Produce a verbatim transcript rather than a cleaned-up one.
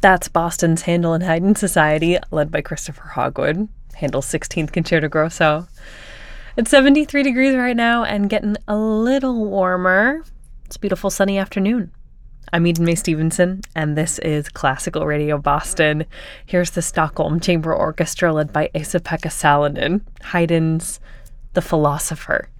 That's Boston's Handel and Haydn Society, led by Christopher Hogwood, Handel's sixteenth Concerto Grosso. It's seventy-three degrees right now and getting a little warmer. It's a beautiful sunny afternoon. I'm Eden May Stevenson, and this is Classical Radio Boston. Here's the Stockholm Chamber Orchestra led by Esa-Pekka Salonen, Haydn's The Philosopher.